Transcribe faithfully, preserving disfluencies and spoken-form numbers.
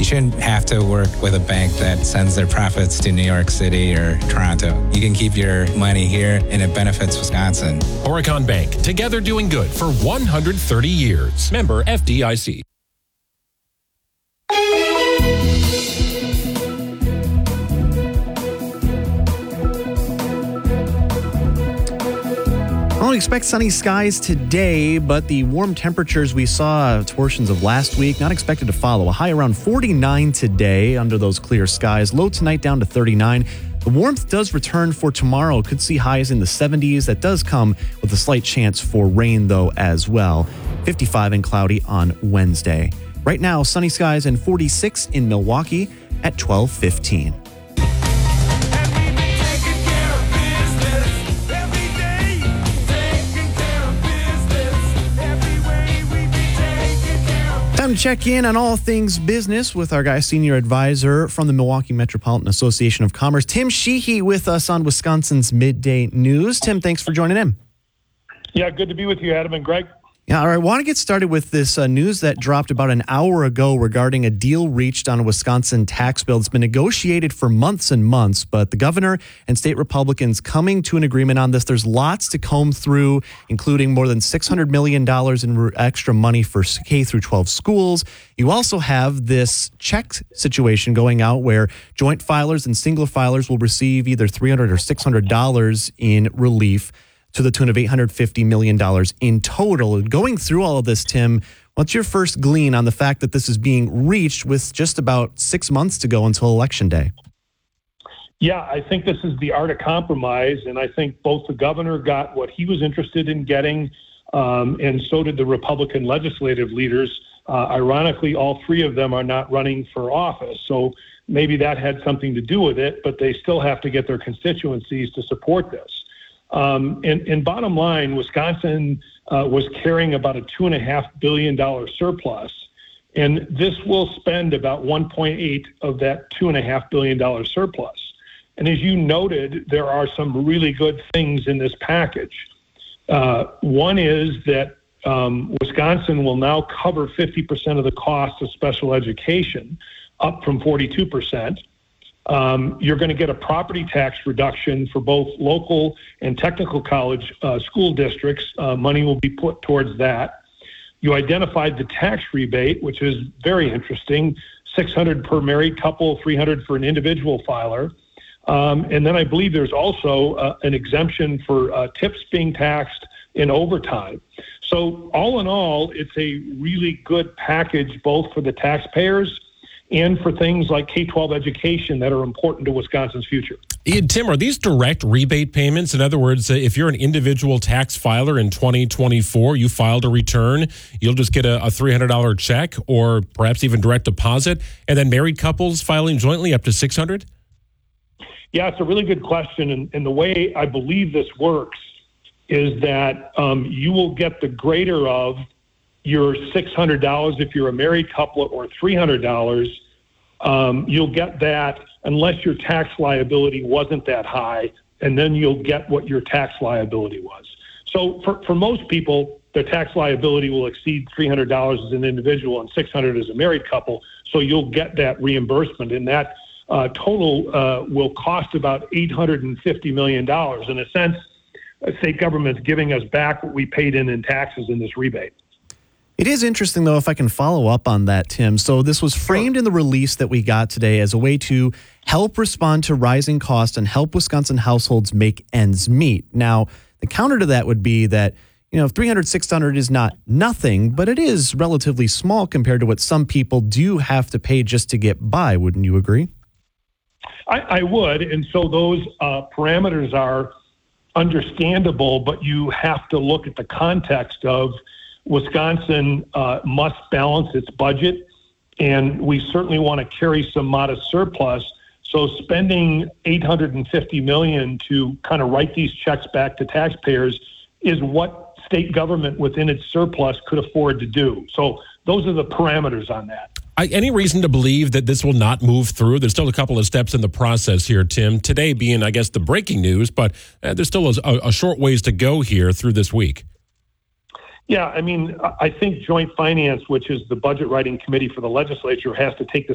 You shouldn't have to work with a bank that sends their profits to New York City or Toronto. You can keep your money here, and it benefits Wisconsin. Oricon Bank, together doing good for one hundred thirty years. Member F D I C. I don't expect sunny skies today, but the warm temperatures we saw portions of last week, not expected to follow. A high around forty-nine today under those clear skies. Low tonight down to thirty-nine. The warmth does return for tomorrow. Could see highs in the seventies. That does come with a slight chance for rain, though, as well. fifty-five and cloudy on Wednesday. Right now, sunny skies and forty-six in Milwaukee at twelve fifteen. Time to check in on all things business with our guy, senior advisor from the Milwaukee Metropolitan Association of Commerce, Tim Sheehy, with us on Wisconsin's Midday News. Tim, thanks for joining in. Yeah, good to be with you, Adam and Greg. Yeah, all right. I want to get started with this uh, news that dropped about an hour ago regarding a deal reached on a Wisconsin tax bill. It's been negotiated for months and months, but the governor and state Republicans coming to an agreement on this. There's lots to comb through, including more than six hundred million dollars in extra money for K through twelve schools. You also have this check situation going out where joint filers and single filers will receive either three hundred dollars or six hundred dollars in relief, to the tune of eight hundred fifty million dollars in total. Going through all of this, Tim, what's your first glean on the fact that this is being reached with just about six months to go until Election Day? Yeah, I think this is the art of compromise, and I think both the governor got what he was interested in getting, um, and so did the Republican legislative leaders. Uh, ironically, all three of them are not running for office, so maybe that had something to do with it, but they still have to get their constituencies to support this. Um, and, and bottom line, Wisconsin uh, was carrying about a two and a half billion dollar surplus, and this will spend about one point eight of that two and a half billion dollar surplus. And as you noted, there are some really good things in this package. Uh, one is that um, Wisconsin will now cover fifty percent of the cost of special education, up from forty-two percent. Um, you're going to get a property tax reduction for both local and technical college uh, school districts. Uh, money will be put towards that. You identified the tax rebate, which is very interesting, six hundred dollars per married couple, three hundred dollars for an individual filer. Um, and then I believe there's also uh, an exemption for uh, tips being taxed in overtime. So all in all, it's a really good package both for the taxpayers and for things like K twelve education that are important to Wisconsin's future. Tim, are these direct rebate payments? In other words, if you're an individual tax filer in twenty twenty-four, you filed a return, you'll just get a, a three hundred dollars check or perhaps even direct deposit, and then married couples filing jointly up to six hundred dollars? Yeah, it's a really good question. And, and the way I believe this works is that um, you will get the greater of your six hundred dollars if you're a married couple, or three hundred dollars. Um, you'll get that unless your tax liability wasn't that high, and then you'll get what your tax liability was. So for, for most people, their tax liability will exceed three hundred dollars as an individual and six hundred dollars as a married couple, so you'll get that reimbursement, and that uh, total uh, will cost about eight hundred fifty million dollars. In a sense, the state government's giving us back what we paid in in taxes in this rebate. It is interesting, though, if I can follow up on that, Tim. So this was framed in the release that we got today as a way to help respond to rising costs and help Wisconsin households make ends meet. Now, the counter to that would be that, you know, three hundred, six hundred is not nothing, but it is relatively small compared to what some people do have to pay just to get by. Wouldn't you agree? I, I would. And so those uh, parameters are understandable, but you have to look at the context of Wisconsin uh, must balance its budget, and we certainly want to carry some modest surplus. So spending eight hundred fifty million dollars to kind of write these checks back to taxpayers is what state government within its surplus could afford to do. So those are the parameters on that. I, any reason to believe that this will not move through? There's still a couple of steps in the process here, Tim. Today being, I guess, the breaking news, but uh, there's still a, a short ways to go here through this week. Yeah, I mean, I think Joint Finance, which is the budget writing committee for the legislature, has to take this